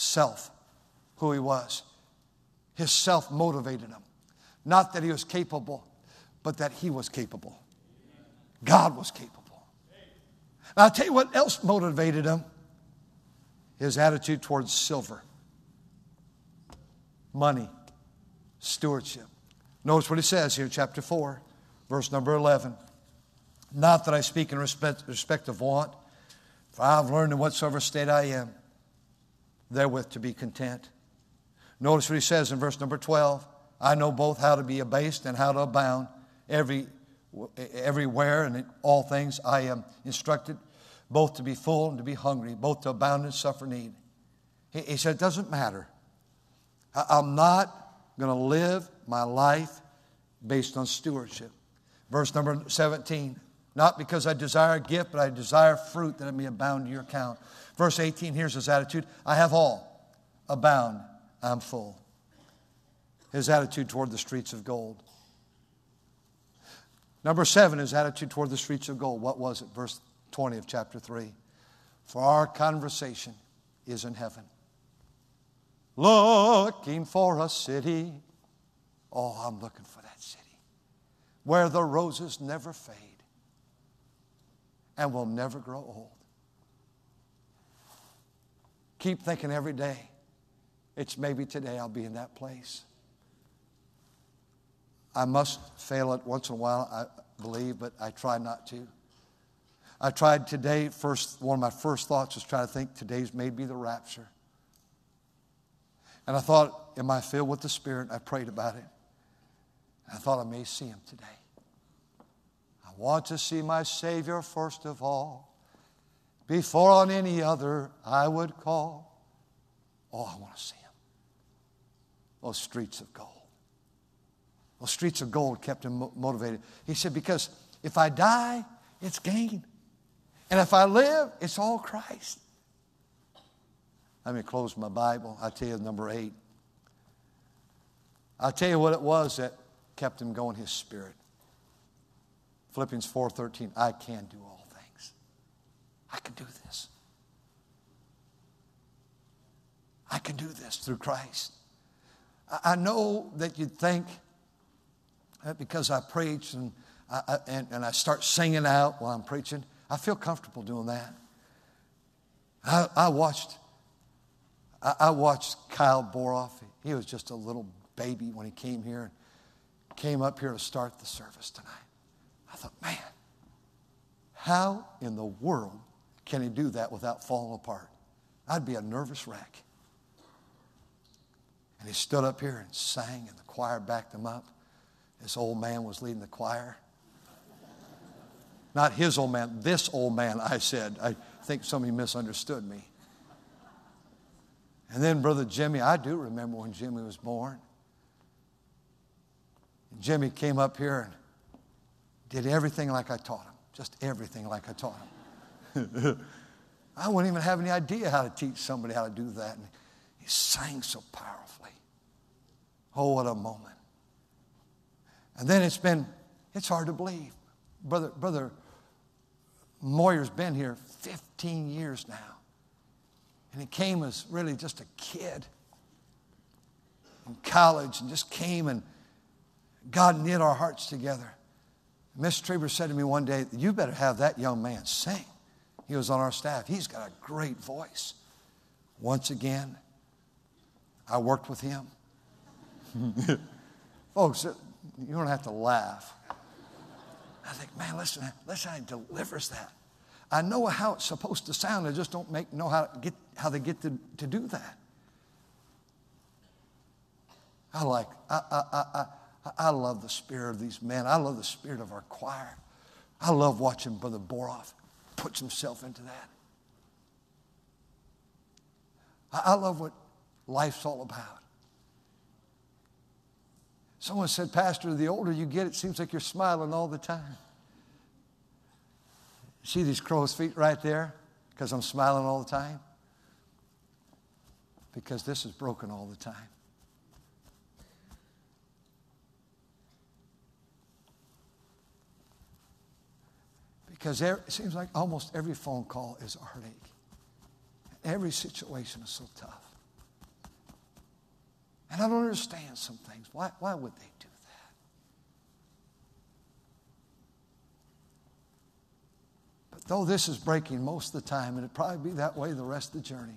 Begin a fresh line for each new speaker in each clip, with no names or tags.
self, who he was. His self motivated him. Not that he was capable, but that he was capable. God was capable. Now, I'll tell you what else motivated him. His attitude towards silver, money, stewardship. Notice what he says here, chapter 4, verse number 11. Not that I speak in respect of want, for I have learned in whatsoever state I am, therewith to be content. Notice what he says in verse number 12. I know both how to be abased and how to abound. Everywhere and in all things I am instructed, both to be full and to be hungry, both to abound and suffer need. He said, it doesn't matter. I'm not going to live my life based on stewardship. Verse number 17. Not because I desire a gift, but I desire fruit that it may abound to your account. Verse 18, here's his attitude. I have all. Abound. I'm full. His attitude toward the streets of gold. Number 7, his attitude toward the streets of gold. What was it? Verse 20 of chapter 3. For our conversation is in heaven. Looking for a city. Oh, I'm looking for that city. Where the roses never fade and will never grow old. Keep thinking every day. It's maybe today I'll be in that place. I must fail it once in a while, I believe, but I try not to. I tried today, one of my first thoughts was trying to think today's may be the rapture. And I thought, am I filled with the Spirit? I prayed about it. I thought I may see Him today. I want to see my Savior first of all, before on any other I would call. Oh, I want to see Him. Those streets of gold. Those streets of gold kept him motivated. He said, because if I die, it's gain. And if I live, it's all Christ. Let me close my Bible. I'll tell you number 8. I'll tell you what it was that kept him going, his spirit. Philippians 4:13, I can do all things. I can do this. I can do this through Christ. I know that you'd think that because I preach and I start singing out while I'm preaching, I feel comfortable doing that. I watched Kyle Boroff. He was just a little baby when he came here and came up here to start the service tonight. I thought, man, how in the world can he do that without falling apart? I'd be a nervous wreck. And he stood up here and sang, and the choir backed him up. This old man was leading the choir. Not his old man, this old man, I said. I think somebody misunderstood me. And then Brother Jimmy, I do remember when Jimmy was born. And Jimmy came up here and did everything like I taught him. Just everything like I taught him. I wouldn't even have any idea how to teach somebody how to do that. And he sang so powerfully. Oh, what a moment. And then it's hard to believe. Brother Moyer's been here 15 years now. And he came as really just a kid in college and just came and God knit our hearts together. Miss Trieber said to me one day, you better have that young man sing. He was on our staff. He's got a great voice. Once again, I worked with him. Folks, you don't have to laugh. I think, man, listen how he delivers that. I know how it's supposed to sound. I just don't know how they get to do that. I love the spirit of these men. I love the spirit of our choir. I love watching Brother Boroff puts himself into that. I love what life's all about. Someone said, Pastor, the older you get, it seems like you're smiling all the time. See these crow's feet right there? Because I'm smiling all the time? Because this is broken all the time. Because it seems like almost every phone call is a heartache. Every situation is so tough. And I don't understand some things. Why would they do that? But though this is breaking most of the time, and it'll probably be that way the rest of the journey,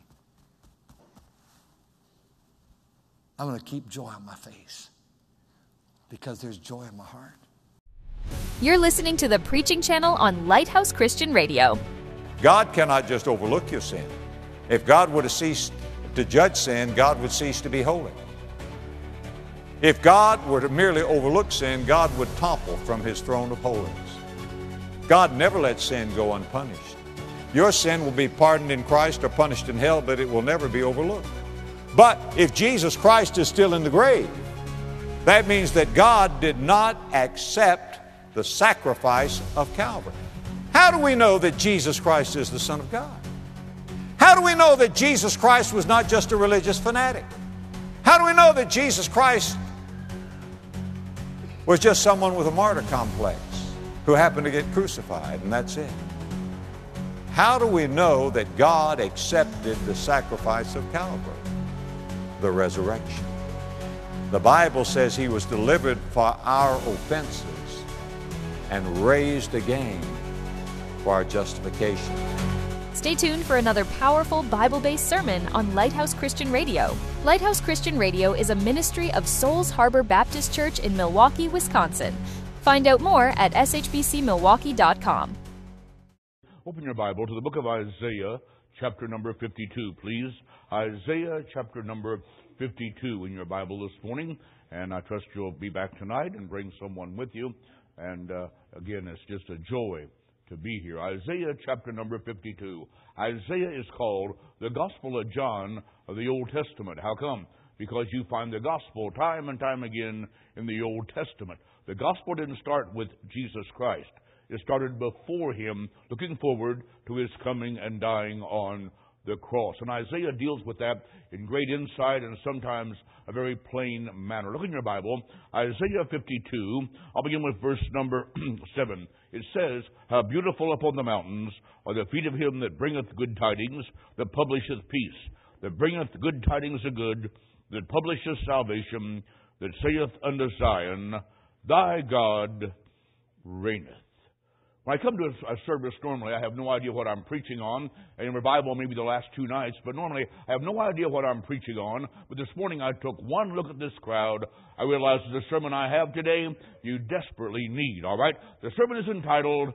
I'm going to keep joy on my face because there's joy in my heart.
You're listening to the Preaching Channel on Lighthouse Christian Radio.
God cannot just overlook your sin. If God would have ceased to judge sin, God would cease to be holy. If God were to merely overlook sin, God would topple from His throne of holiness. God never lets sin go unpunished. Your sin will be pardoned in Christ or punished in hell, but it will never be overlooked. But if Jesus Christ is still in the grave, that means that God did not accept the sacrifice of Calvary. How do we know that Jesus Christ is the Son of God? How do we know that Jesus Christ was not just a religious fanatic? How do we know that Jesus Christ was just someone with a martyr complex who happened to get crucified and that's it? How do we know that God accepted the sacrifice of Calvary? The resurrection. The Bible says He was delivered for our offenses and raised again for our justification.
Stay tuned for another powerful Bible-based sermon on Lighthouse Christian Radio. Lighthouse Christian Radio is a ministry of Souls Harbor Baptist Church in Milwaukee, Wisconsin. Find out more at shbcmilwaukee.com.
Open your Bible to the book of Isaiah, chapter number 52, please. Isaiah, chapter number 52 in your Bible this morning. And I trust you'll be back tonight and bring someone with you. And again, it's just a joy to be here. Isaiah chapter number 52. Isaiah is called the Gospel of John of the Old Testament. How come? Because you find the Gospel time and time again in the Old Testament. The Gospel didn't start with Jesus Christ. It started before Him, looking forward to His coming and dying on the cross. And Isaiah deals with that in great insight and sometimes a very plain manner. Look in your Bible, Isaiah 52. I'll begin with verse number 7. It says, "How beautiful upon the mountains are the feet of him that bringeth good tidings, that publisheth peace, that bringeth good tidings of good, that publisheth salvation, that saith unto Zion, Thy God reigneth." When I come to a service normally, I have no idea what I'm preaching on. In revival, maybe the last 2 nights, but normally I have no idea what I'm preaching on. But this morning I took one look at this crowd. I realized the sermon I have today, you desperately need, all right? The sermon is entitled,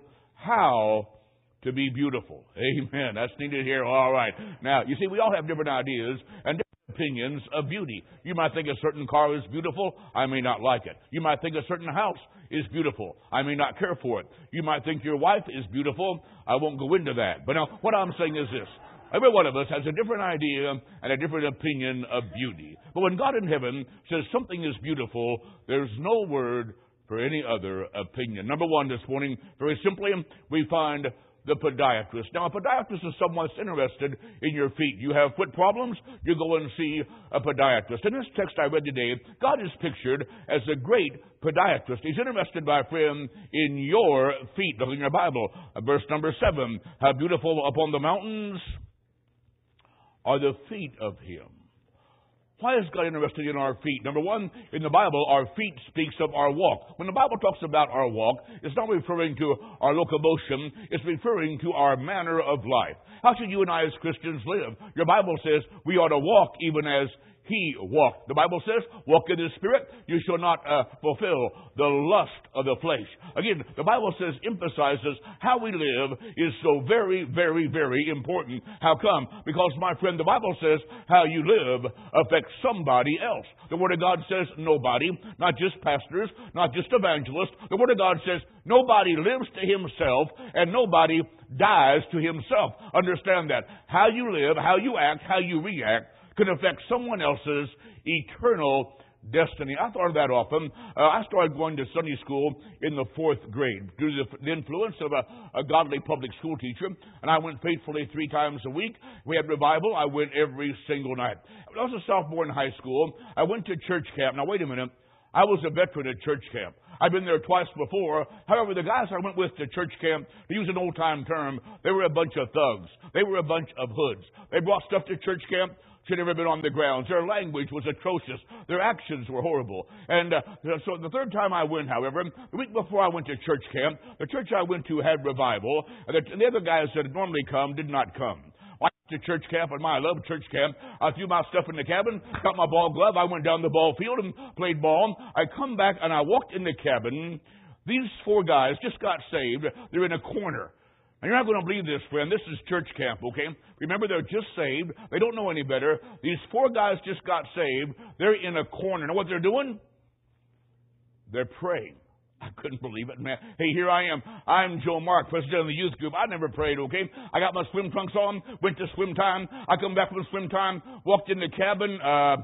How to Be Beautiful. Amen. That's needed here. All right. Now, you see, we all have different ideas and different opinions of beauty. You might think a certain car is beautiful. I may not like it. You might think a certain house is beautiful. I may not care for it. You might think your wife is beautiful. I won't go into that. But now, what I'm saying is this. Every one of us has a different idea and a different opinion of beauty. But when God in heaven says something is beautiful, there's no word for any other opinion. Number one this morning, very simply, we find the podiatrist. Now, a podiatrist is someone that's interested in your feet. You have foot problems, you go and see a podiatrist. In this text I read today, God is pictured as a great podiatrist. He's interested, my friend, in your feet. Look in your Bible. Verse number 7. How beautiful upon the mountains are the feet of him. Why is God interested in our feet? Number one, in the Bible, our feet speaks of our walk. When the Bible talks about our walk, it's not referring to our locomotion. It's referring to our manner of life. How should you and I as Christians live? Your Bible says we ought to walk even as He walked. The Bible says, walk in the Spirit, you shall not fulfill the lust of the flesh. Again, the Bible says, emphasizes how we live is so very, very, very important. How come? Because, my friend, the Bible says how you live affects somebody else. The Word of God says nobody, not just pastors, not just evangelists. The Word of God says nobody lives to himself and nobody dies to himself. Understand that. How you live, how you act, how you react can affect someone else's eternal destiny. I thought of that often. I started going to Sunday school in the 4th grade due to the influence of a godly public school teacher, and I went faithfully 3 times a week. We had revival. I went every single night. When I was a sophomore in high school, I went to church camp. Now, wait a minute. I was a veteran at church camp. I've been there twice before. However, the guys I went with to church camp, to use an old-time term, they were a bunch of thugs. They were a bunch of hoods. They brought stuff to church camp. should have ever been on the grounds. Their language was atrocious. Their actions were horrible. And so the third time I went, however, the week before I went to church camp, the church I went to had revival, and the other guys that had normally come did not come. I went to church camp, and I love church camp. I threw my stuff in the cabin, got my ball glove, I went down the ball field and played ball. I come back, and I walked in the cabin. These 4 guys just got saved. They're in a corner. And you're not going to believe this, friend. This is church camp, okay? Remember, they're just saved. They don't know any better. These 4 guys just got saved. They're in a corner. Know what they're doing? They're praying. I couldn't believe it, man. Hey, here I am. I'm Joe Mark, president of the youth group. I never prayed, okay? I got my swim trunks on, went to swim time. I come back from swim time, walked in the cabin,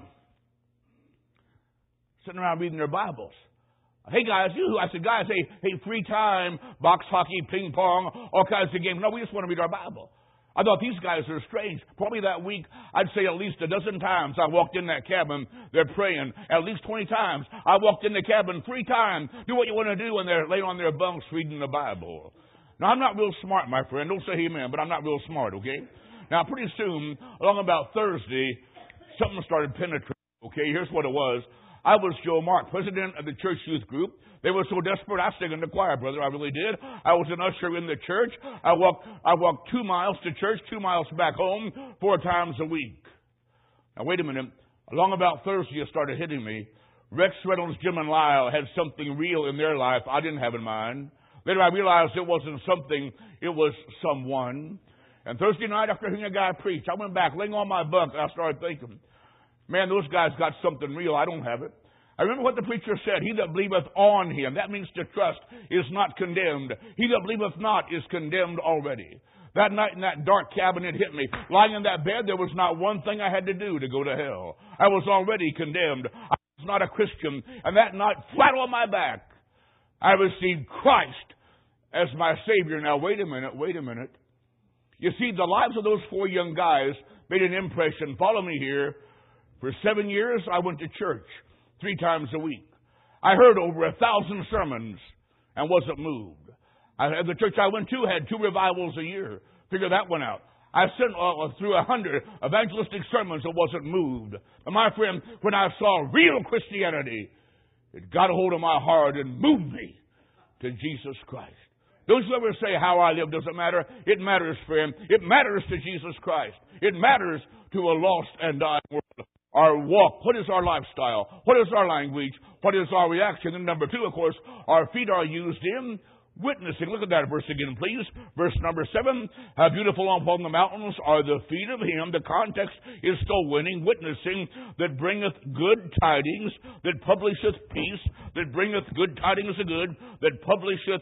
sitting around reading their Bibles. Hey, guys, I said, guys, hey, free time, box hockey, ping pong, all kinds of games. No, we just want to read our Bible. I thought these guys are strange. Probably that week, I'd say at least a dozen times I walked in that cabin, they're praying. At least 20 times I walked in the cabin, free time, do what you want to do, and they're laying on their bunks reading the Bible. Now, I'm not real smart, my friend. Don't say amen, but I'm not real smart, okay? Now, pretty soon, along about Thursday, something started penetrating, okay? Here's what it was. I was Joe Mark, president of the church youth group. They were so desperate, I sang in the choir, brother. I really did. I was an usher in the church. I walked 2 miles to church, 2 miles back home, 4 times a week. Now, wait a minute. Along about Thursday, it started hitting me. Rex Reynolds, Jim, and Lyle had something real in their life I didn't have in mind. Later, I realized it wasn't something, it was someone. And Thursday night, after hearing a guy preach, I went back, laying on my bunk, and I started thinking, man, those guys got something real. I don't have it. I remember what the preacher said. He that believeth on him, that means to trust, is not condemned. He that believeth not is condemned already. That night in that dark cabin, it hit me. Lying in that bed, there was not one thing I had to do to go to hell. I was already condemned. I was not a Christian. And that night, flat on my back, I received Christ as my Savior. Now, wait a minute. You see, the lives of those 4 young guys made an impression. Follow me here. For 7 years, I went to church 3 times a week. I heard over 1,000 sermons and wasn't moved. The church I went to had 2 revivals a year. Figure that one out. I sent through 100 evangelistic sermons and wasn't moved. But my friend, when I saw real Christianity, it got a hold of my heart and moved me to Jesus Christ. Don't you ever say how I live doesn't matter. It matters, friend. It matters to Jesus Christ. It matters to a lost and dying world. Our walk. What is our lifestyle? What is our language? What is our reaction? And number 2, of course, our feet are used in witnessing. Look at that verse again, please. Verse number 7. How beautiful upon the mountains are the feet of him. The context is still winning. Witnessing that bringeth good tidings, that publisheth peace, that bringeth good tidings of good, that publisheth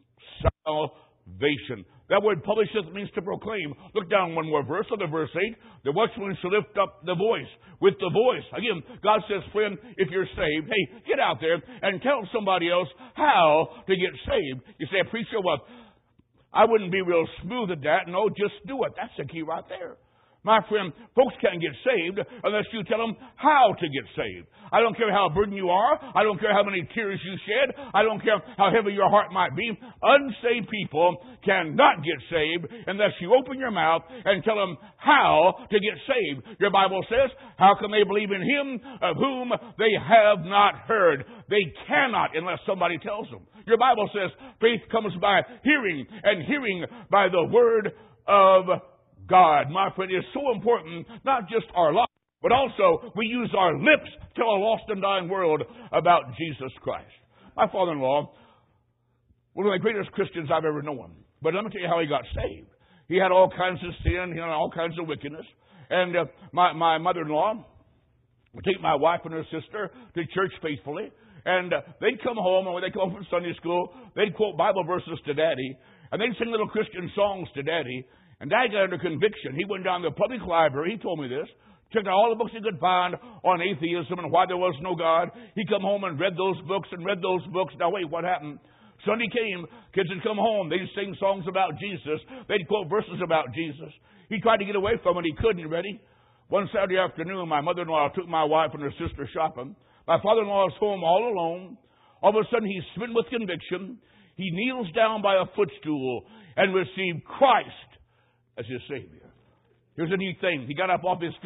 salvation. That word publisheth means to proclaim. Look down one more verse. Look at verse 8. The watchman shall lift up the voice. With the voice. Again, God says, friend, if you're saved, hey, get out there and tell somebody else how to get saved. You say, preacher, well, I wouldn't be real smooth at that. No, just do it. That's the key right there. My friend, folks can't get saved unless you tell them how to get saved. I don't care how burdened you are. I don't care how many tears you shed. I don't care how heavy your heart might be. Unsaved people cannot get saved unless you open your mouth and tell them how to get saved. Your Bible says, how can they believe in him of whom they have not heard? They cannot unless somebody tells them. Your Bible says, faith comes by hearing, and hearing by the word of God. My friend, is so important, not just our life, but also we use our lips to tell a lost and dying world about Jesus Christ. My father-in-law, one of the greatest Christians I've ever known. But let me tell you how he got saved. He had all kinds of sin, he had all kinds of wickedness. And my mother-in-law would take my wife and her sister to church faithfully. And they'd come home, and when they come home from Sunday school, they'd quote Bible verses to Daddy. And they'd sing little Christian songs to Daddy. And Dad got under conviction. He went down to the public library. He told me this. Checked out all the books he could find on atheism and why there was no God. He come home and read those books and read those books. Now, wait, what happened? Sunday came. Kids would come home. They'd sing songs about Jesus. They'd quote verses about Jesus. He tried to get away from it. He couldn't. You ready? One Saturday afternoon, my mother-in-law took my wife and her sister shopping. My father-in-law was home all alone. All of a sudden, he's smitten with conviction. He kneels down by a footstool and received Christ as his Savior. Here's a neat thing. He got up off his feet,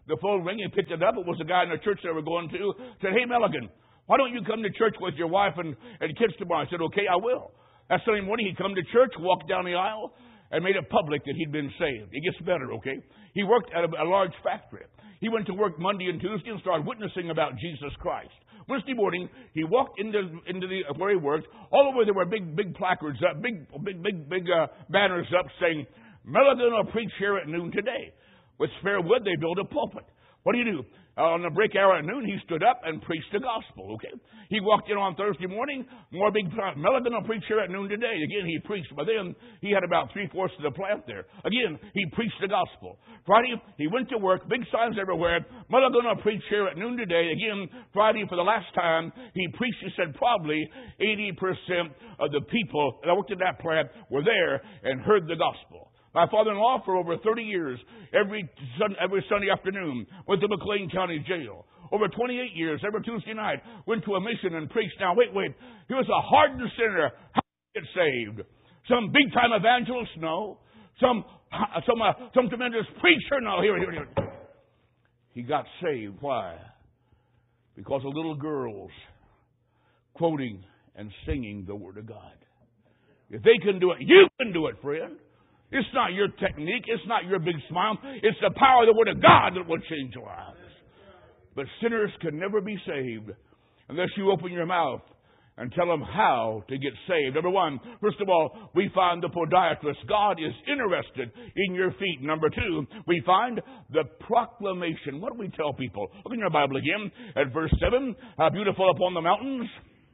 The phone rang. He picked it up. It was a guy in the church they were going to. Said, "Hey, Milligan, why don't you come to church with your wife and kids tomorrow?" I said, "Okay, I will." That Sunday morning, he come to church, walked down the aisle, and made it public that he'd been saved. It gets better, okay? He worked at a large factory. He went to work Monday and Tuesday and started witnessing about Jesus Christ. Wednesday morning, he walked into where he worked. All over there were big placards up, big banners up saying, "Milligan will preach here at noon today." With spare wood, they built a pulpit. What do? On the break hour at noon, he stood up and preached the gospel, okay? He walked in on Thursday morning, more big plant. "Milligan will preach here at noon today." Again, he preached. By then, he had about 3/4 of the plant there. Again, he preached the gospel. Friday, he went to work, big signs everywhere. "Milligan will preach here at noon today." Again, Friday, for the last time, he preached. He said probably 80% of the people that worked at that plant were there and heard the gospel. My father-in-law, for over 30 years, every Sunday afternoon, went to McLean County Jail. Over 28 years, every Tuesday night, went to a mission and preached. Now, wait. He was a hardened sinner. How did he get saved? Some big-time evangelist? No. Some tremendous preacher? No. Here. He got saved. Why? Because of little girls quoting and singing the Word of God. If they can do it, you can do it, friend. It's not your technique. It's not your big smile. It's the power of the Word of God that will change lives. But sinners can never be saved unless you open your mouth and tell them how to get saved. Number one, first of all, we find the podiatrist. God is interested in your feet. Number two, we find the proclamation. What do we tell people? Look in your Bible again at verse 7. "How beautiful upon the mountains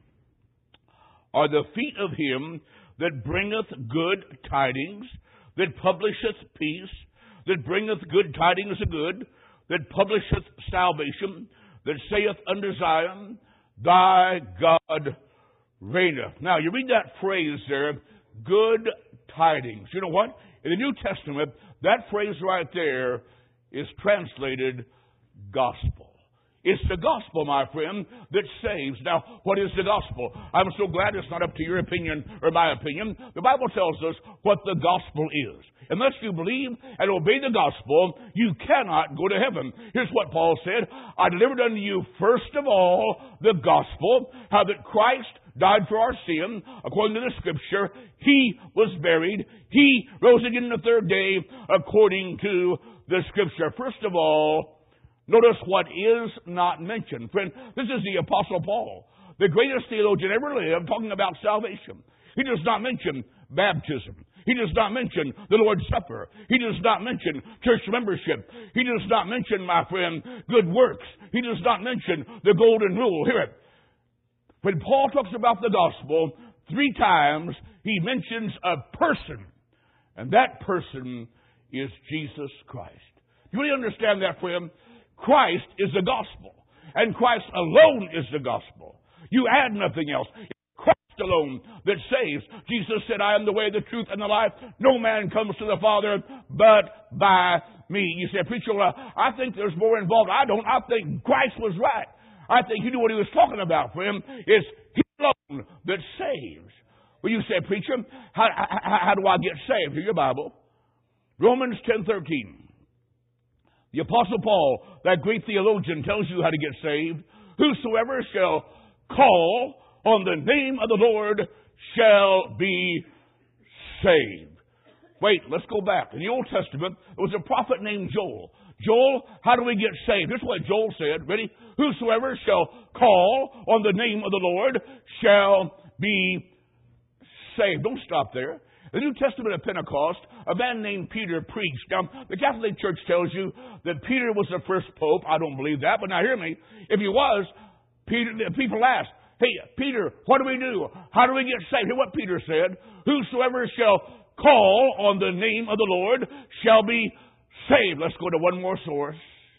are the feet of him that bringeth good tidings, that publisheth peace, that bringeth good tidings of good, that publisheth salvation, that saith unto Zion, Thy God reigneth." Now, you read that phrase there, good tidings. You know what? In the New Testament, that phrase right there is translated gospel. It's the gospel, my friend, that saves. Now, what is the gospel? I'm so glad it's not up to your opinion or my opinion. The Bible tells us what the gospel is. Unless you believe and obey the gospel, you cannot go to heaven. Here's what Paul said. "I delivered unto you first of all the gospel, how that Christ died for our sin, according to the Scripture. He was buried. He rose again the third day, according to the Scripture." First of all, notice what is not mentioned. Friend, this is the Apostle Paul, the greatest theologian ever lived, talking about salvation. He does not mention baptism. He does not mention the Lord's Supper. He does not mention church membership. He does not mention, my friend, good works. He does not mention the golden rule. Hear it. When Paul talks about the gospel, 3 times he mentions a person, and that person is Jesus Christ. Do you really understand that, friend? Christ is the gospel, and Christ alone is the gospel. You add nothing else. It's Christ alone that saves. Jesus said, "I am the way, the truth, and the life. No man comes to the Father but by me." You say, "Preacher, I think there's more involved." I don't. I think Christ was right. I think he knew what he was talking about, friend. It's He alone that saves. Well, you say, "Preacher, how do I get saved?" Here's your Bible. Romans 10:13. The Apostle Paul, that great theologian, tells you how to get saved. "Whosoever shall call on the name of the Lord shall be saved." Wait, let's go back. In the Old Testament, there was a prophet named Joel. Joel, how do we get saved? Here's what Joel said. Ready? "Whosoever shall call on the name of the Lord shall be saved." Don't stop there. The New Testament of Pentecost, a man named Peter preached. Now, the Catholic Church tells you that Peter was the first pope. I don't believe that, but now hear me. If he was, people asked, "Hey, Peter, what do we do? How do we get saved?" Hear what Peter said. "Whosoever shall call on the name of the Lord shall be saved." Let's go to one more source.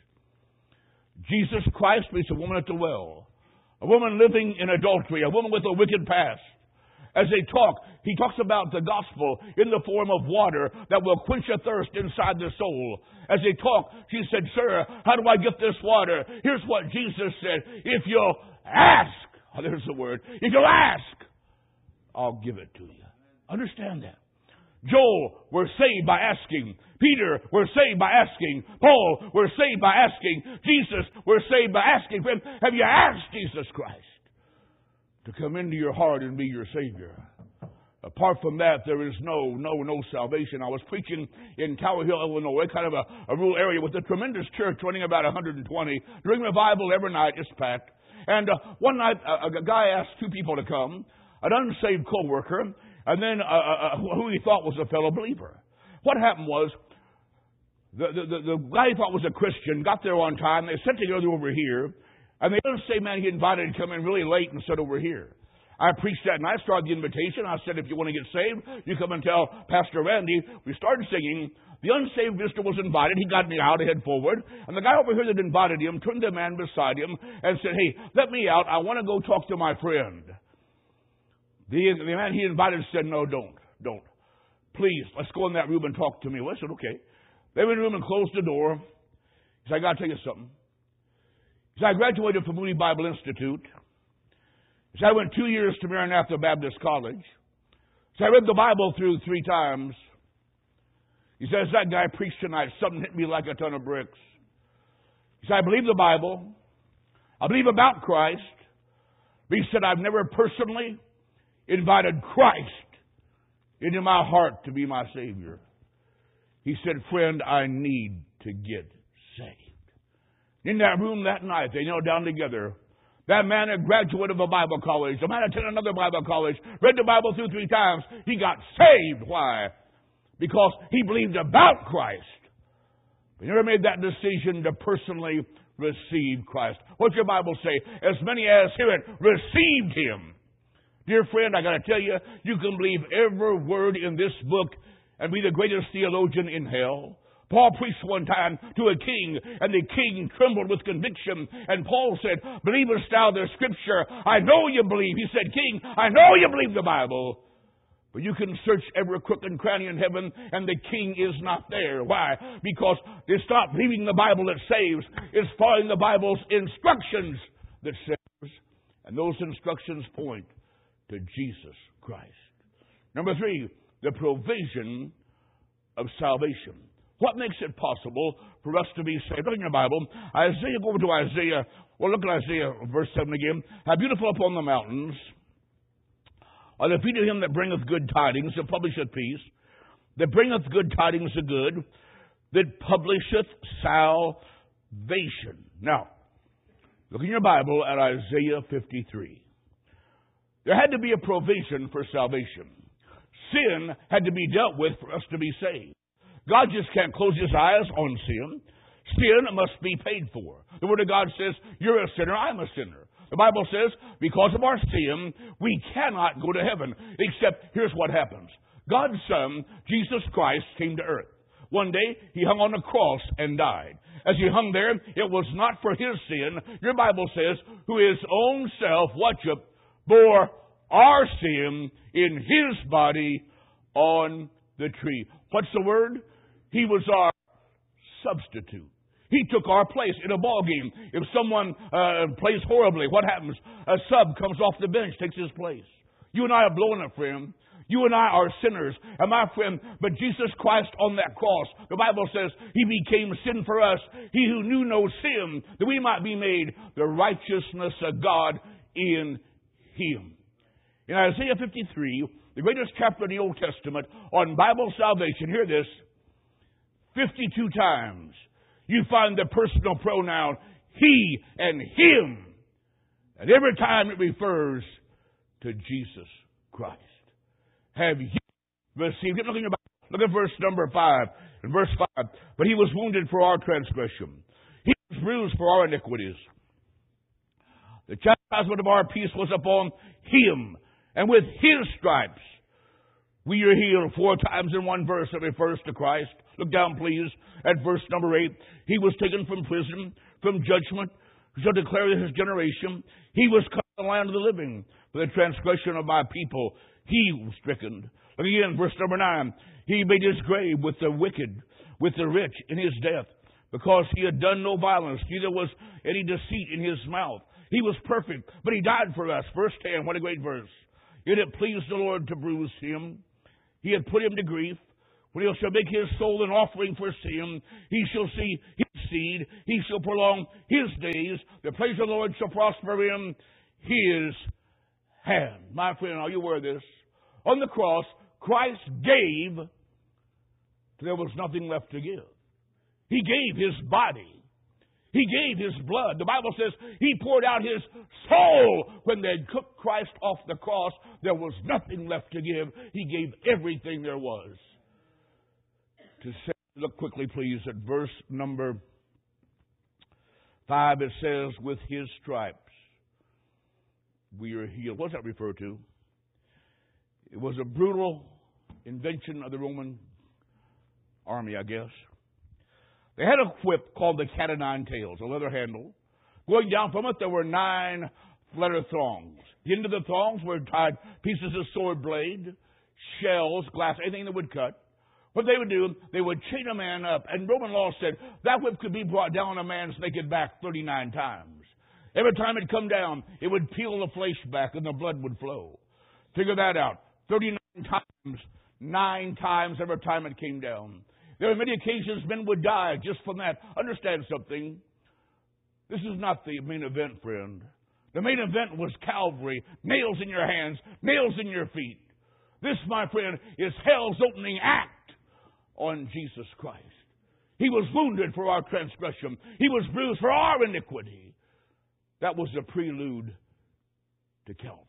Jesus Christ meets a woman at the well, a woman living in adultery, a woman with a wicked past. As they talk, he talks about the gospel in the form of water that will quench a thirst inside the soul. As they talk, she said, "Sir, how do I get this water?" Here's what Jesus said. "If you'll ask," there's the word, "if you'll ask, I'll give it to you." Understand that. Joel, we're saved by asking. Peter, we're saved by asking. Paul, we're saved by asking. Jesus, we're saved by asking. Friend, have you asked Jesus Christ to come into your heart and be your Savior? Apart from that, there is no salvation. I was preaching in Tower Hill, Illinois, kind of a rural area with a tremendous church running about 120. During revival every night, it's packed. And one night, a guy asked two people to come, an unsaved co-worker, and then who he thought was a fellow believer. What happened was, the guy he thought was a Christian got there on time. They sat together over here, and the unsaved man he invited to come in really late and sat over here. I preached that night, started the invitation. I said, if you want to get saved, you come and tell Pastor Randy. We started singing. The unsaved visitor was invited. He got me out, head forward. And the guy over here that invited him turned to the man beside him and said, hey, let me out. I want to go talk to my friend. The man he invited said, no, don't. Please, let's go in that room and talk to me. Well, I said, okay. They went in the room and closed the door. He said, I got to tell you something. He said, I graduated from Moody Bible Institute. He said, I went 2 years to Maranatha Baptist College. He said, I read the Bible through 3 times. He says, that guy preached tonight. Something hit me like a ton of bricks. He said, I believe the Bible. I believe about Christ. But he said, I've never personally invited Christ into my heart to be my Savior. He said, friend, I need to get saved. In that room that night, they knelt down together. That man, a graduate of a Bible college, the man attended another Bible college, read the Bible through 3 times. He got saved. Why? Because he believed about Christ. But he never made that decision to personally receive Christ. What's your Bible say? As many as hear it, received Him. Dear friend, I got to tell you, you can believe every word in this book and be the greatest theologian in hell. Paul preached one time to a king, and the king trembled with conviction. And Paul said, believest thou the Scripture? I know you believe. He said, King, I know you believe the Bible. But you can search every crook and cranny in heaven, and the king is not there. Why? Because it's not believing the Bible that saves. It's following the Bible's instructions that saves. And those instructions point to Jesus Christ. Number 3, the provision of salvation. What makes it possible for us to be saved? Look in your Bible. Isaiah, go over to Isaiah. Well, look at Isaiah, verse 7 again. How beautiful upon the mountains are the feet of him that bringeth good tidings, that publisheth peace, that bringeth good tidings of good, that publisheth salvation. Now, look in your Bible at Isaiah 53. There had to be a provision for salvation. Sin had to be dealt with for us to be saved. God just can't close His eyes on sin. Sin must be paid for. The Word of God says, you're a sinner, I'm a sinner. The Bible says, because of our sin, we cannot go to heaven. Except, here's what happens. God's Son, Jesus Christ, came to earth. One day, He hung on a cross and died. As He hung there, it was not for His sin. Your Bible says, who His own self, watch it, bore our sin in His body on the tree. What's the word? He was our substitute. He took our place in a ball game. If someone plays horribly, what happens? A sub comes off the bench, takes his place. You and I are blowing it, friend. You and I are sinners. And my friend, but Jesus Christ on that cross, the Bible says He became sin for us. He who knew no sin, that we might be made the righteousness of God in Him. In Isaiah 53, the greatest chapter in the Old Testament on Bible salvation, hear this, 52 times you find the personal pronoun He and Him. And every time it refers to Jesus Christ. Have you received it? Look in your Bible. Look at verse number 5. In verse 5, but He was wounded for our transgression. He was bruised for our iniquities. The chastisement of our peace was upon Him. And with His stripes we are healed. 4 times in one verse it refers to Christ. Look down, please, at verse number 8. He was taken from prison, from judgment, who shall declare His generation. He was cut in the land of the living. For the transgression of my people, He was stricken. Look again, verse number 9. He made His grave with the wicked, with the rich in His death, because He had done no violence, neither was any deceit in His mouth. He was perfect, but He died for us. Verse 10, what a great verse. Yet it pleased the Lord to bruise Him. He had put him to grief. When he shall make his soul an offering for sin, he shall see his seed. He shall prolong his days. The praise of the Lord shall prosper in his hand. My friend, are you aware of this? On the cross, Christ gave till there was nothing left to give. He gave his body. He gave his blood. The Bible says he poured out his soul. When they took Christ off the cross, there was nothing left to give. He gave everything there was. To say, look quickly, please, at verse number 5. It says, with his stripes we are healed. What does that refer to? It was a brutal invention of the Roman army, I guess. They had a whip called the cat o' nine tails, a leather handle. Going down from it, there were 9 leather thongs. The end of the thongs were tied pieces of sword blade, shells, glass, anything that would cut. What they would do, they would chain a man up. And Roman law said that whip could be brought down on a man's naked back 39 times. Every time it come down, it would peel the flesh back and the blood would flow. Figure that out. 39 times, 9 times every time it came down. There were many occasions men would die just from that. Understand something. This is not the main event, friend. The main event was Calvary. Nails in your hands, nails in your feet. This, my friend, is hell's opening act on Jesus Christ. He was wounded for our transgression. He was bruised for our iniquity. That was the prelude to Calvary.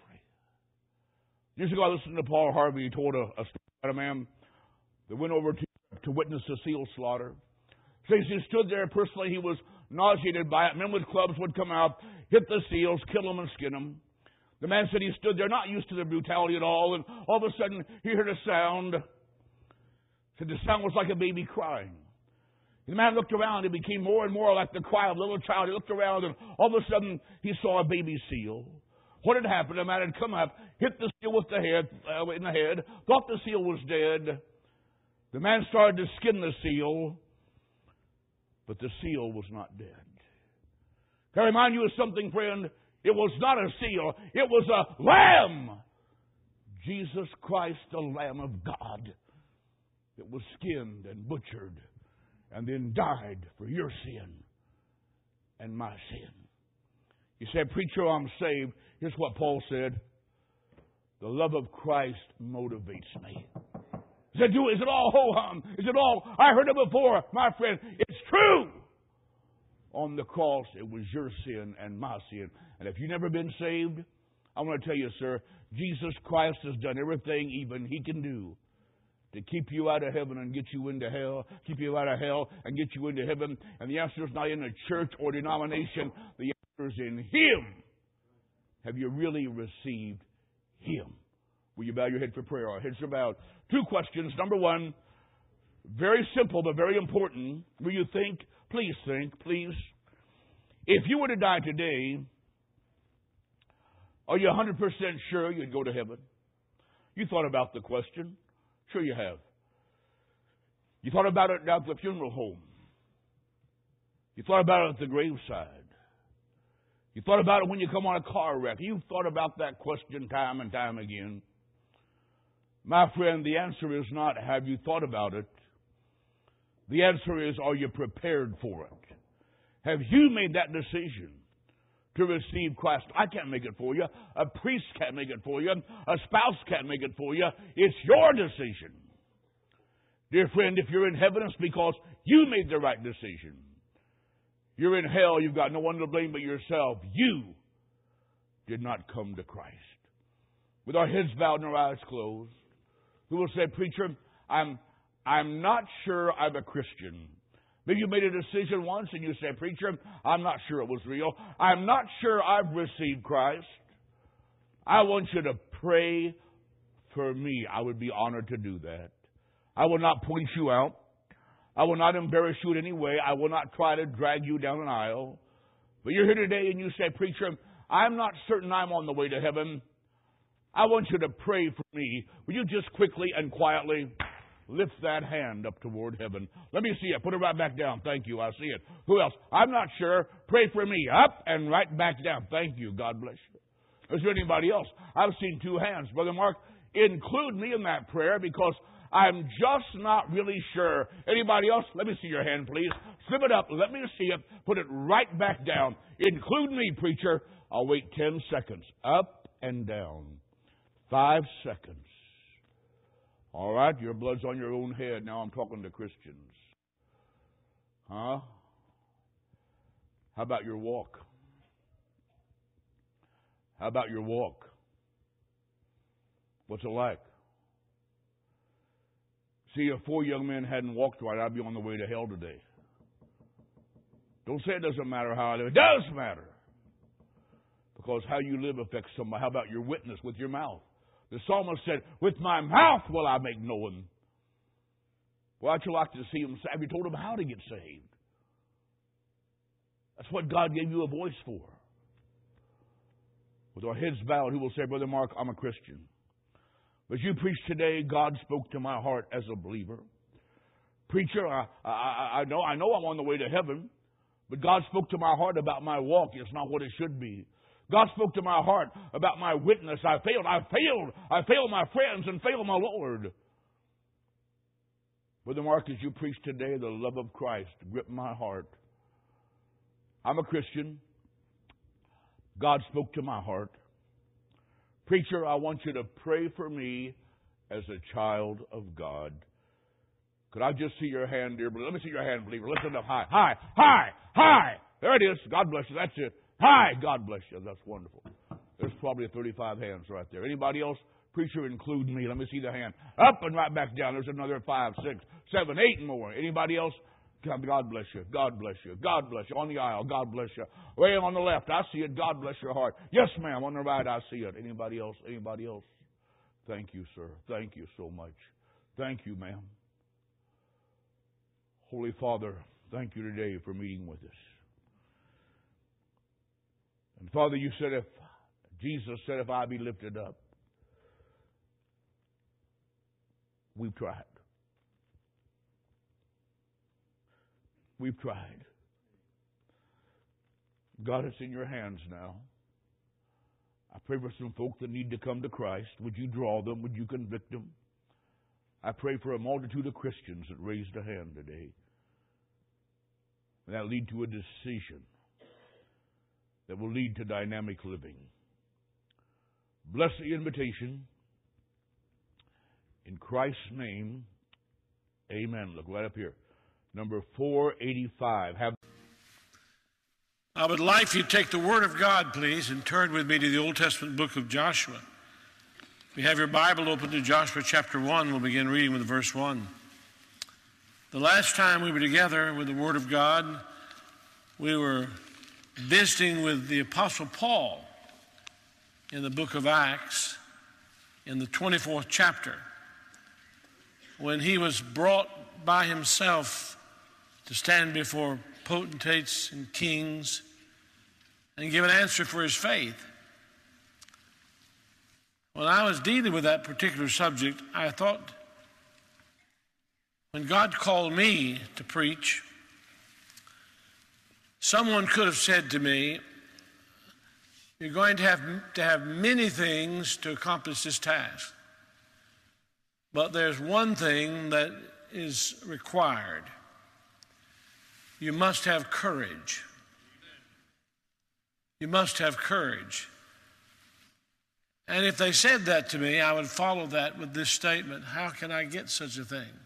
Years ago, I listened to Paul Harvey. He told a story about a man that went over to witness a seal slaughter. Says he stood there personally. He was nauseated by it. Men with clubs would come out, hit the seals, kill them, and skin them. The man said he stood there, not used to the brutality at all, and all of a sudden he heard a sound. Said the sound was like a baby crying. The man looked around. It became more and more like the cry of a little child. He looked around, and all of a sudden he saw a baby seal. What had happened? The man had come up, hit the seal with the head, in the head, thought the seal was dead. The man started to skin the seal, but the seal was not dead. Can I remind you of something, friend? It was not a seal. It was a lamb. Jesus Christ, the Lamb of God, that was skinned and butchered and then died for your sin and my sin. You say, preacher, I'm saved. Here's what Paul said. The love of Christ motivates me. Is it all ho-hum? Is it all, I heard it before, my friend? It's true. On the cross, it was your sin and my sin. And if you've never been saved, I want to tell you, sir, Jesus Christ has done everything even He can do to keep you out of heaven and get you into hell, keep you out of hell and get you into heaven. And the answer is not in a church or denomination. The answer is in Him. Have you really received Him? Will you bow your head for prayer? Our heads are bowed. 2 questions. Number 1, very simple but very important. Will you think, please, if you were to die today, are you 100% sure you'd go to heaven? You thought about the question. Sure you have. You thought about it down at the funeral home. You thought about it at the graveside. You thought about it when you come on a car wreck. You've thought about that question time and time again. My friend, the answer is not, have you thought about it? The answer is, are you prepared for it? Have you made that decision to receive Christ? I can't make it for you. A priest can't make it for you. A spouse can't make it for you. It's your decision. Dear friend, if you're in heaven, it's because you made the right decision. You're in hell, you've got no one to blame but yourself. You did not come to Christ. With our heads bowed and our eyes closed, we will say, preacher, I'm not sure I'm a Christian. Maybe you made a decision once and you say, preacher, I'm not sure it was real. I'm not sure I've received Christ. I want you to pray for me. I would be honored to do that. I will not point you out. I will not embarrass you in any way. I will not try to drag you down an aisle. But you're here today and you say, preacher, I'm not certain I'm on the way to heaven. I want you to pray for me. Will you just quickly and quietly lift that hand up toward heaven? Let me see it. Put it right back down. Thank you. I see it. Who else? I'm not sure. Pray for me. Up and right back down. Thank you. God bless you. Is there anybody else? I've seen 2 hands. Brother Mark, include me in that prayer because I'm just not really sure. Anybody else? Let me see your hand, please. Slip it up. Let me see it. Put it right back down. Include me, preacher. I'll wait 10 seconds. Up and down. 5 seconds. All right, your blood's on your own head. Now I'm talking to Christians. Huh? How about your walk? How about your walk? What's it like? See, if 4 young men hadn't walked right, I'd be on the way to hell today. Don't say it doesn't matter how I live. It does matter. Because how you live affects somebody. How about your witness with your mouth? The psalmist said, with my mouth will I make known. Well, I'd like to see him say, have you told him how to get saved? That's what God gave you a voice for. With our heads bowed, who will say, Brother Mark, I'm a Christian. As you preach today, God spoke to my heart as a believer. Preacher, I know I'm on the way to heaven, but God spoke to my heart about my walk. It's not what it should be. God spoke to my heart about my witness. I failed my friends and failed my Lord. Brother Mark, as you preach today, the love of Christ gripped my heart. I'm a Christian. God spoke to my heart. Preacher, I want you to pray for me as a child of God. Could I just see your hand, dear believer? Let me see your hand, believer. Listen up. Hi, hi, hi, hi. There it is. God bless you. That's it. Hi, God bless you. That's wonderful. There's probably 35 hands right there. Anybody else? Preacher, include me. Let me see the hand. Up and right back down. There's another 5, 6, 7, 8 more. Anybody else? God bless you. God bless you. God bless you. On the aisle, God bless you. Way on the left, I see it. God bless your heart. Yes, ma'am. On the right, I see it. Anybody else? Anybody else? Thank you, sir. Thank you so much. Thank you, ma'am. Holy Father, thank you today for meeting with us. And Father, you said Jesus said, if I be lifted up, we've tried. We've tried. God, it's in your hands now. I pray for some folk that need to come to Christ. Would you draw them? Would you convict them? I pray for a multitude of Christians that raised a hand today. And that lead to a decision that will lead to dynamic living. Bless the invitation. In Christ's name, amen. Look right up here. Number 485.
I would like for you to take the Word of God, please, and turn with me to the Old Testament book of Joshua. If you have your Bible open to Joshua chapter 1, we'll begin reading with verse 1. The last time we were together with the Word of God, we were visiting with the Apostle Paul in the book of Acts in the 24th chapter, when he was brought by himself to stand before potentates and kings and give an answer for his faith. When I was dealing with that particular subject, I thought, when God called me to preach, someone could have said to me, you're going to have many things to accomplish this task, but there's one thing that is required. You must have courage. You must have courage. And if they said that to me, I would follow that with this statement: how can I get such a thing?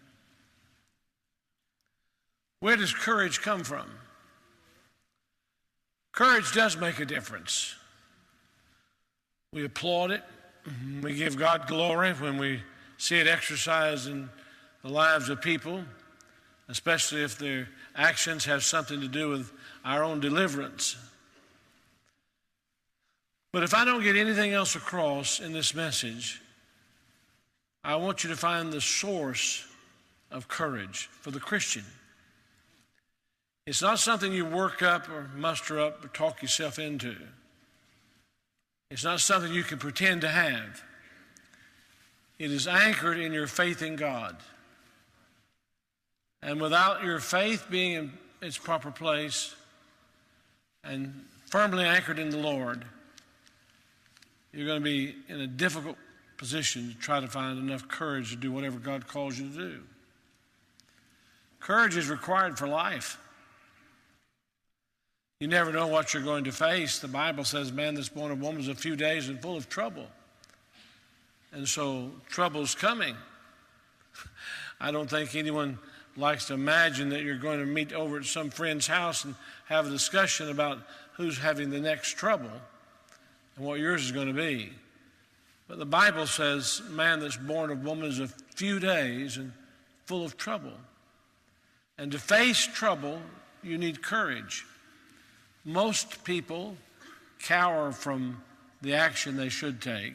Where does courage come from? Courage does make a difference. We applaud it. We give God glory when we see it exercised in the lives of people, especially if their actions have something to do with our own deliverance. But if I don't get anything else across in this message, I want you to find the source of courage for the Christian. It's not something you work up or muster up or talk yourself into. It's not something you can pretend to have. It is anchored in your faith in God. And without your faith being in its proper place and firmly anchored in the Lord, you're going to be in a difficult position to try to find enough courage to do whatever God calls you to do. Courage is required for life. You never know what you're going to face. The Bible says, man that's born of woman is a few days and full of trouble. And so trouble's coming. I don't think anyone likes to imagine that you're going to meet over at some friend's house and have a discussion about who's having the next trouble and what yours is going to be. But the Bible says, man that's born of woman is a few days and full of trouble. And to face trouble, you need courage. Most people cower from the action they should take.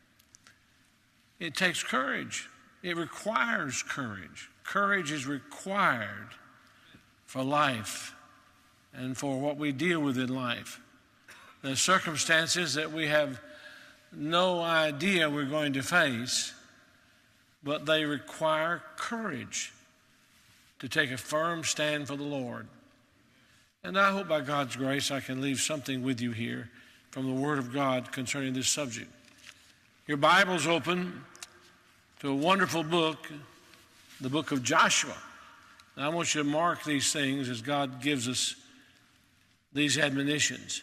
It takes courage. It requires courage. Courage is required for life and for what we deal with in life. The circumstances that we have no idea we're going to face, but they require courage to take a firm stand for the Lord. And I hope by God's grace I can leave something with you here from the Word of God concerning this subject. Your Bible's open to a wonderful book, the book of Joshua. Now I want you to mark these things as God gives us these admonitions.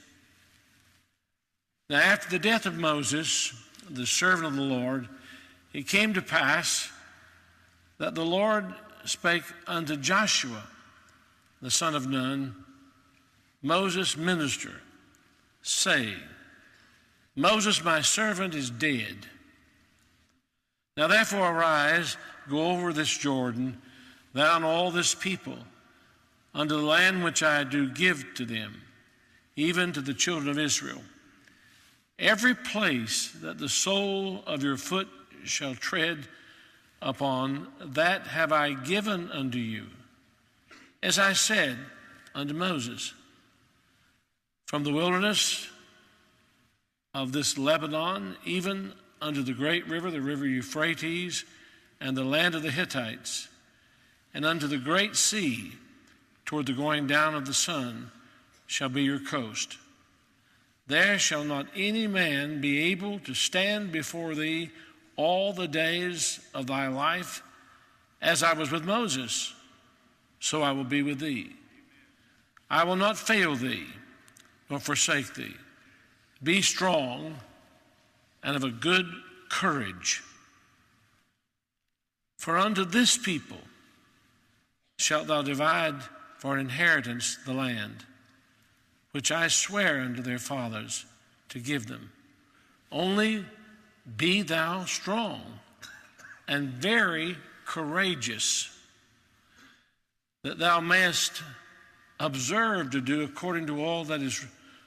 Now after the death of Moses, the servant of the Lord, it came to pass that the Lord spake unto Joshua, the son of Nun, Moses' minister, saying, Moses my servant is dead. Now therefore arise, go over this Jordan, thou and all this people, unto the land which I do give to them, even to the children of Israel. Every place that the sole of your foot shall tread upon, that have I given unto you, as I said unto Moses. From the wilderness of this Lebanon, even unto the great river, the river Euphrates, and the land of the Hittites, and unto the great sea, toward the going down of the sun, shall be your coast. There shall not any man be able to stand before thee all the days of thy life. As I was with Moses, so I will be with thee. I will not fail thee, nor forsake thee. Be strong and of a good courage. For unto this people shalt thou divide for an inheritance the land, which I swear unto their fathers to give them. Only be thou strong and very courageous, that thou mayest observe to do according to all that is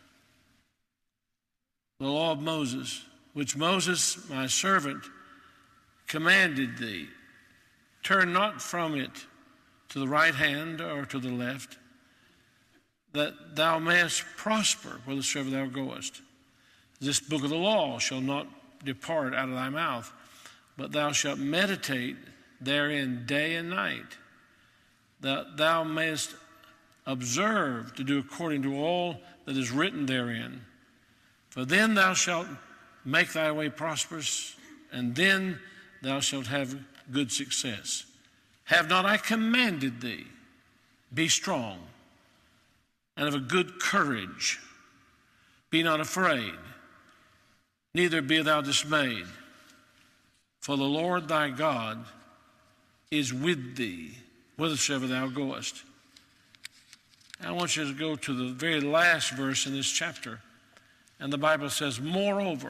the law of Moses, which Moses my servant commanded thee. Turn not from it to the right hand or to the left, that thou mayest prosper whithersoever thou goest. This book of the law shall not depart out of thy mouth, but thou shalt meditate therein day and night, that thou mayest observe to do according to all that is written therein. For then thou shalt make thy way prosperous, and then thou shalt have good success. Have not I commanded thee? Be strong and of a good courage. Be not afraid, neither be thou dismayed. For the Lord thy God is with thee, whithersoever thou goest. I want you to go to the very last verse in this chapter. And the Bible says, moreover,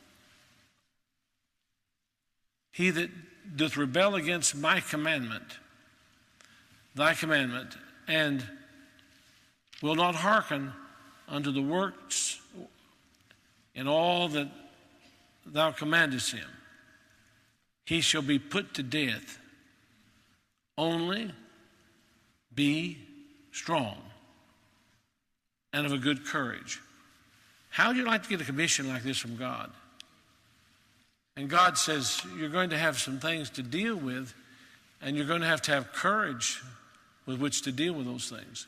he that doth rebel against my commandment, thy commandment, and will not hearken unto the works in all that thou commandest him, he shall be put to death. Only be strong and of a good courage. How would you like to get a commission like this from God? And God says you're going to have some things to deal with, and you're going to have courage with which to deal with those things.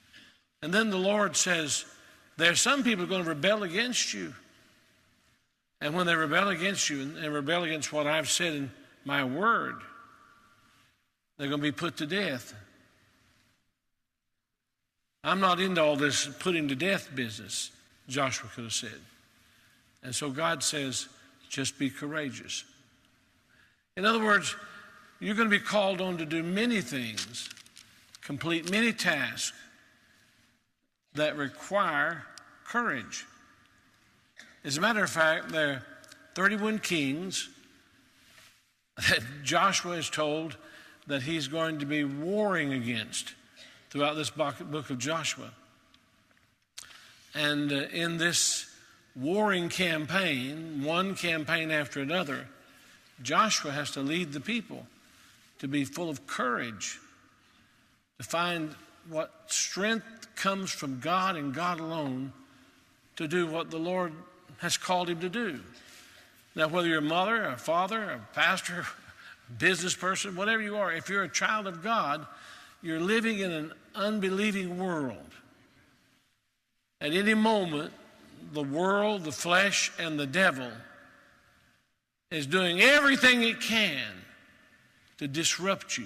And then the Lord says, there are some people who are going to rebel against you. And when they rebel against you and rebel against what I've said in my word, they're going to be put to death. I'm not into all this putting to death business, Joshua could have said. And so God says, just be courageous. In other words, you're going to be called on to do many things, complete many tasks that require courage. As a matter of fact, there are 31 kings that Joshua is told that he's going to be warring against throughout this book of Joshua. And in this warring campaign, one campaign after another, Joshua has to lead the people to be full of courage, to find what strength comes from God and God alone to do what the Lord has called him to do. Now, whether you're a mother, a father, a pastor, a business person, whatever you are, if you're a child of God, you're living in an unbelieving world. At any moment, the world, the flesh, and the devil is doing everything it can to disrupt you.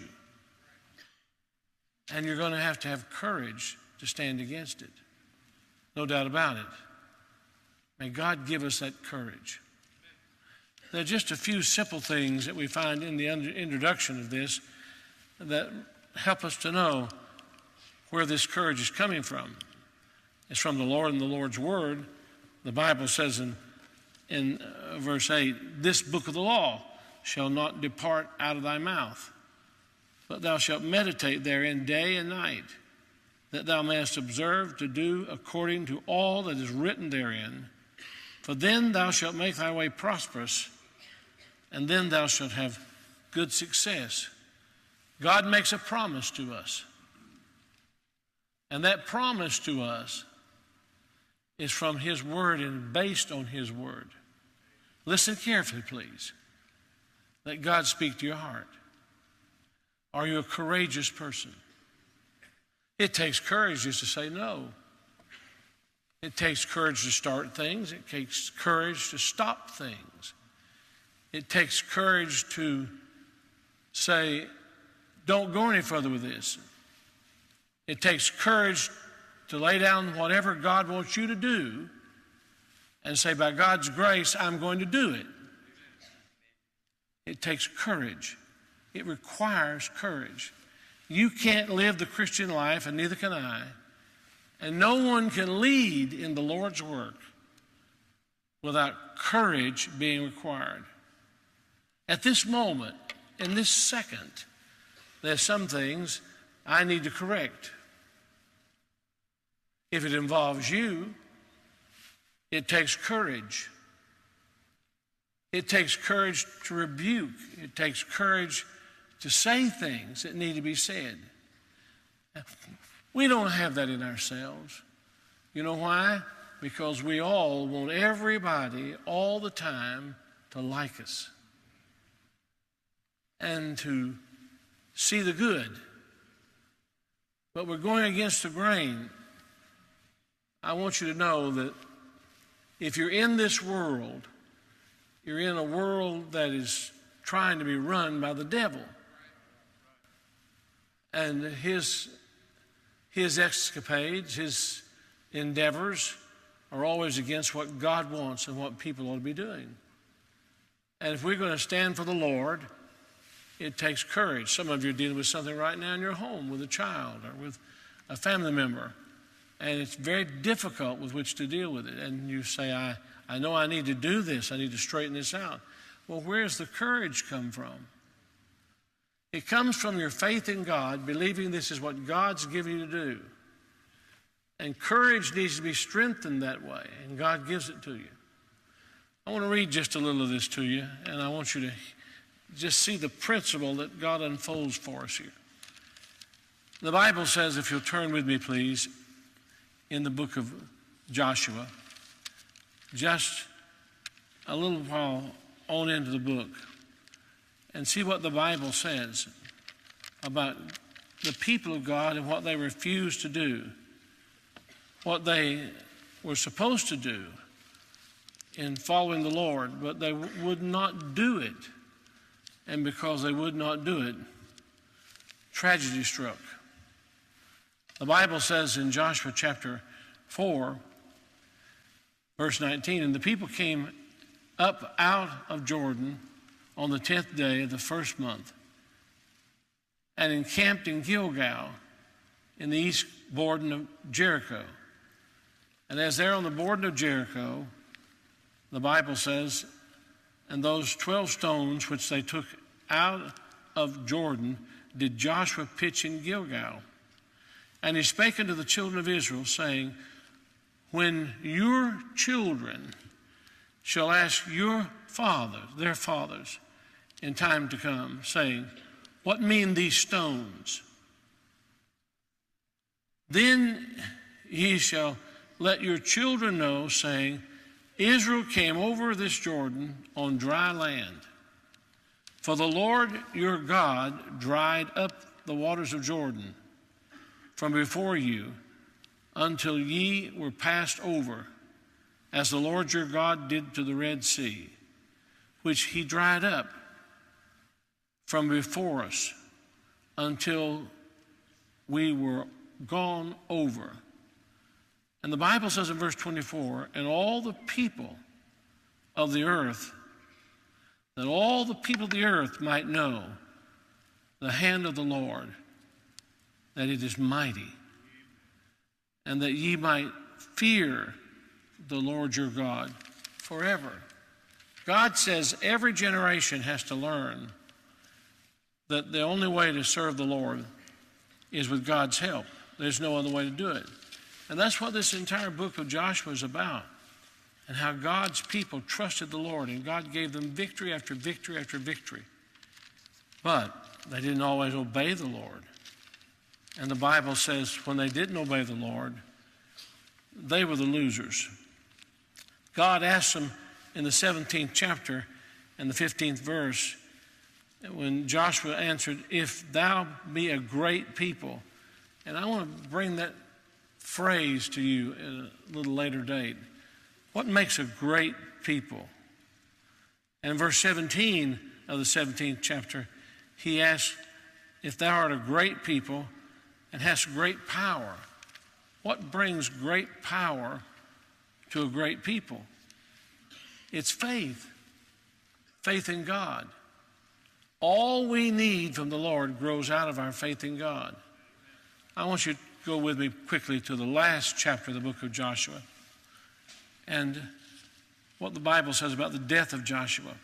And you're going to have courage to stand against it. No doubt about it. May God give us that courage. There are just a few simple things that we find in the introduction of this that help us to know where this courage is coming from. It's from the Lord and the Lord's Word. The Bible says in verse 8, this book of the law shall not depart out of thy mouth, but thou shalt meditate therein day and night, that thou mayest observe to do according to all that is written therein. For then thou shalt make thy way prosperous, and then thou shalt have good success. God makes a promise to us. And that promise to us is from His Word and based on His Word. Listen carefully, please. Let God speak to your heart. Are you a courageous person? It takes courage just to say no. It takes courage to start things. It takes courage to stop things. It takes courage to say, don't go any further with this. It takes courage to lay down whatever God wants you to do and say, by God's grace, I'm going to do it. It takes courage. It requires courage. You can't live the Christian life, and neither can I. And no one can lead in the Lord's work without courage being required. At this moment, in this second, there's some things I need to correct. If it involves you, it takes courage. It takes courage to rebuke. It takes courage to say things that need to be said. We don't have that in ourselves. You know why? Because we all want everybody all the time to like us and to see the good. But we're going against the grain. I want you to know that if you're in this world, you're in a world that is trying to be run by the devil. And his escapades, his endeavors are always against what God wants and what people ought to be doing. And if we're going to stand for the Lord, it takes courage. Some of you are dealing with something right now in your home with a child or with a family member. And it's very difficult with which to deal with it. And you say, I know I need to do this. I need to straighten this out. Well, where's the courage come from? It comes from your faith in God, believing this is what God's given you to do. And courage needs to be strengthened that way, and God gives it to you. I want to read just a little of this to you, and I want you to just see the principle that God unfolds for us here. The Bible says, if you'll turn with me, please, in the book of Joshua, just a little while on into the book, and see what the Bible says about the people of God and what they refused to do, what they were supposed to do, in following the Lord, but they would not do it. And because they would not do it, tragedy struck. The Bible says in Joshua chapter 4, verse 19, and the people came up out of Jordan on the 10th day of the first month and encamped in Gilgal in the east border of Jericho. And as they're on the border of Jericho, the Bible says, and those 12 stones which they took out of Jordan did Joshua pitch in Gilgal. And he spake unto the children of Israel, saying, when your children shall ask your fathers, their fathers, in time to come, saying, what mean these stones? Then ye shall let your children know, saying, Israel came over this Jordan on dry land. For the Lord your God dried up the waters of Jordan from before you until ye were passed over, as the Lord your God did to the Red Sea, which he dried up from before us until we were gone over. And the Bible says in verse 24, and all the people of the earth, that all the people of the earth might know the hand of the Lord, that it is mighty, and that ye might fear the Lord your God forever. God says every generation has to learn that the only way to serve the Lord is with God's help. There's no other way to do it. And that's what this entire book of Joshua is about, and how God's people trusted the Lord, and God gave them victory after victory after victory. But they didn't always obey the Lord. And the Bible says when they didn't obey the Lord, they were the losers. God asked them in the 17th chapter and the 15th verse, when Joshua answered, if thou be a great people. And I want to bring that phrase to you at a little later date. What makes a great people? And in verse 17 of the 17th chapter, he asks, if thou art a great people and hast great power, what brings great power to a great people? It's faith. Faith in God. All we need from the Lord grows out of our faith in God. I want you to go with me quickly to the last chapter of the book of Joshua and what the Bible says about the death of Joshua.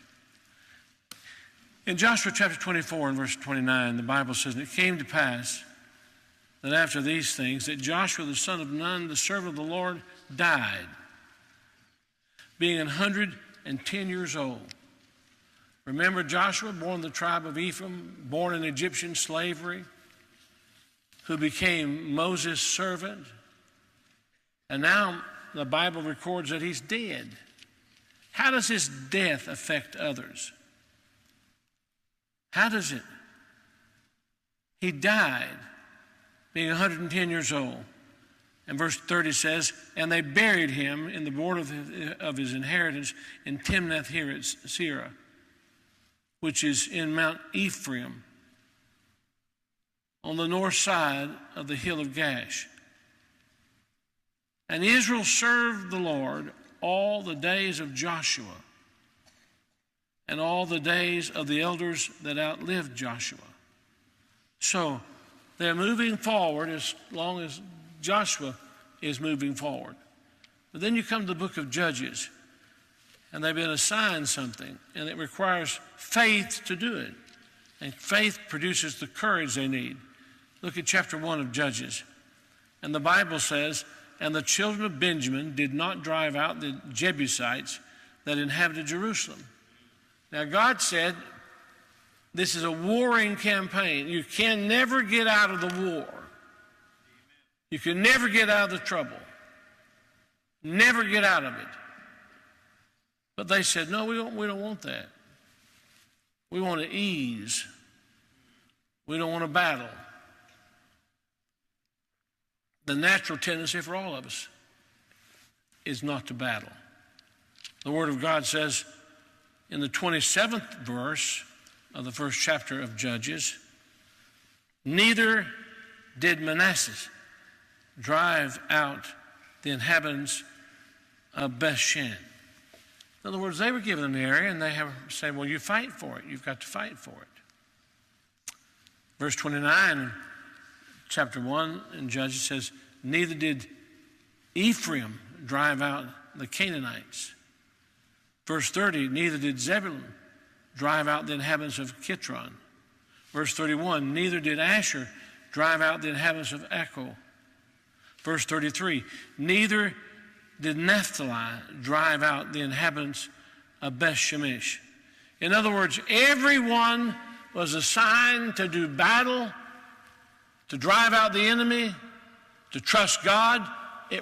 In Joshua chapter 24 and verse 29, the Bible says, and it came to pass that after these things, that Joshua the son of Nun, the servant of the Lord, died, being 110 years old. Remember Joshua, born in the tribe of Ephraim, born in Egyptian slavery, who became Moses' servant. And now the Bible records that he's dead. How does his death affect others? How does it? He died being 110 years old. And verse 30 says, and they buried him in the border of his inheritance in Timnath-Serah, which is in Mount Ephraim, on the north side of the hill of Gash. And Israel served the Lord all the days of Joshua and all the days of the elders that outlived Joshua. So they're moving forward as long as Joshua is moving forward. But then you come to the book of Judges, and they've been assigned something, and it requires faith to do it. And faith produces the courage they need. Look at chapter 1 of Judges. And the Bible says, and the children of Benjamin did not drive out the Jebusites that inhabited Jerusalem. Now God said, this is a warring campaign. You can never get out of the war. You can never get out of the trouble. Never get out of it. But they said, no, we don't want that. We want to ease. We don't want to battle. The natural tendency for all of us is not to battle. The Word of God says in the 27th verse of the first chapter of Judges, neither did Manasseh drive out the inhabitants of Bethshan. In other words, they were given an area and they have said, well, you fight for it. You've got to fight for it. Verse 29, chapter 1 in Judges says, neither did Ephraim drive out the Canaanites. Verse 30, neither did Zebulun drive out the inhabitants of Kitron. Verse 31, neither did Asher drive out the inhabitants of Echo. Verse 33, neither did Naphtali drive out the inhabitants of Beth-Shemesh. In other words, everyone was assigned to do battle, to drive out the enemy, to trust God. It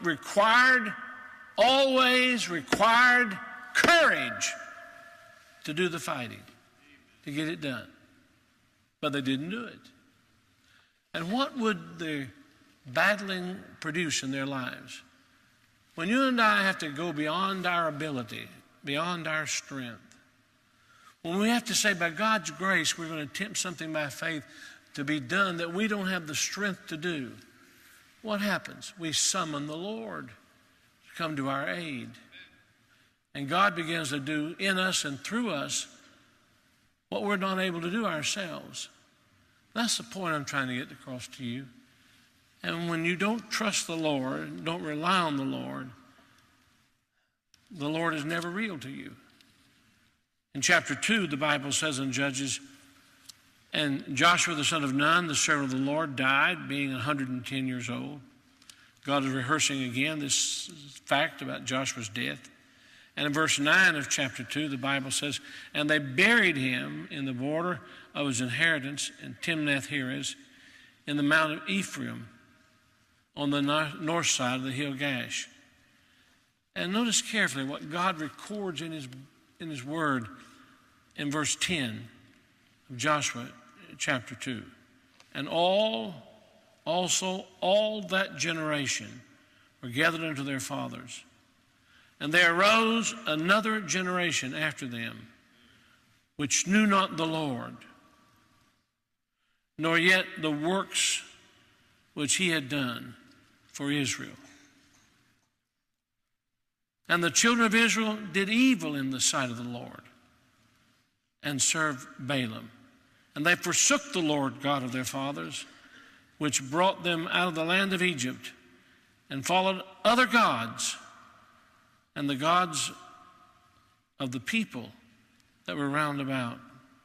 always required courage to do the fighting, to get it done. But they didn't do it. And what would the battling produce in their lives? When you and I have to go beyond our ability, beyond our strength, when we have to say, by God's grace, we're going to attempt something by faith to be done that we don't have the strength to do, what happens? We summon the Lord to come to our aid. And God begins to do in us and through us what we're not able to do ourselves. That's the point I'm trying to get across to you. And when you don't trust the Lord, don't rely on the Lord is never real to you. In chapter 2, the Bible says in Judges, and Joshua the son of Nun, the servant of the Lord, died, being 110 years old. God is rehearsing again this fact about Joshua's death. And in verse 9 of chapter 2, the Bible says, and they buried him in the border of his inheritance in Timnath-Heres, in the mount of Ephraim, on the north side of the hill Gash. And notice carefully what God records in his word in verse 10 of Joshua chapter 2. And all that generation were gathered unto their fathers. And there arose another generation after them, which knew not the Lord, nor yet the works which he had done for Israel. And the children of Israel did evil in the sight of the Lord, and served Balaam. And they forsook the Lord God of their fathers, which brought them out of the land of Egypt, and followed other gods, and the gods of the people that were round about,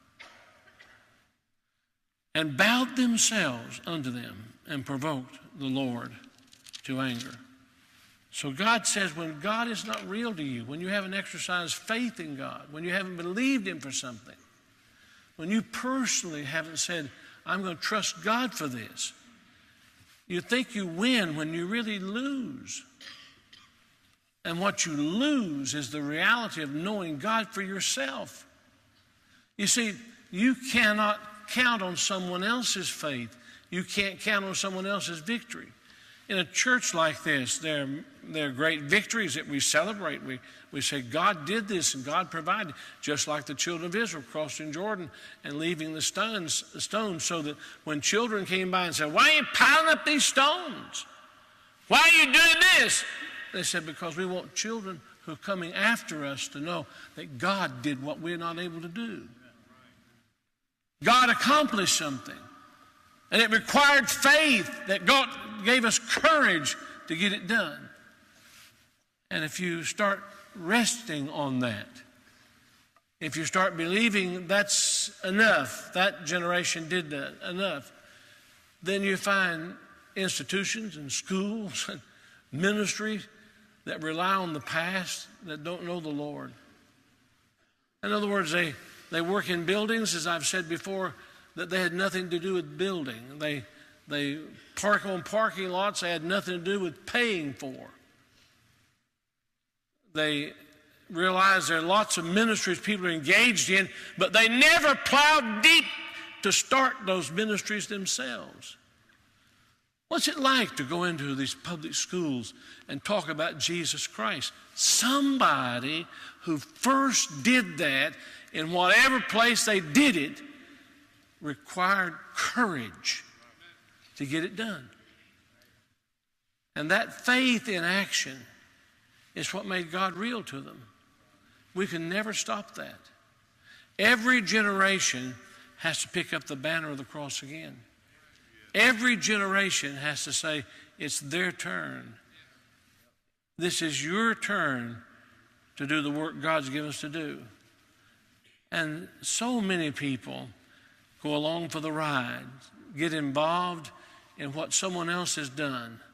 and bowed themselves unto them, and provoked the Lord to anger. So God says, when God is not real to you, when you haven't exercised faith in God, when you haven't believed him for something, when you personally haven't said, I'm going to trust God for this, you think you win when you really lose. And what you lose is the reality of knowing God for yourself. You see, you cannot count on someone else's faith. You can't count on someone else's victory. In a church like this, there are great victories that we celebrate. We say, God did this and God provided, just like the children of Israel crossing Jordan and leaving the stones so that when children came by and said, why are you piling up these stones? Why are you doing this? They said, because we want children who are coming after us to know that God did what we're not able to do. God accomplished something. And it required faith that God gave us courage to get it done. And if you start resting on that, if you start believing that's enough, that generation did that enough, then you find institutions and schools and ministries that rely on the past, that don't know the Lord. In other words, they work in buildings, as I've said before, that they had nothing to do with building. They park on parking lots they had nothing to do with paying for. They realize there are lots of ministries people are engaged in, but they never plowed deep to start those ministries themselves. What's it like to go into these public schools and talk about Jesus Christ? Somebody who first did that in whatever place they did it required courage to get it done. And that faith in action is what made God real to them. We can never stop that. Every generation has to pick up the banner of the cross again. Every generation has to say, it's their turn. This is your turn to do the work God's given us to do. And so many people go along for the ride, get involved in what someone else has done,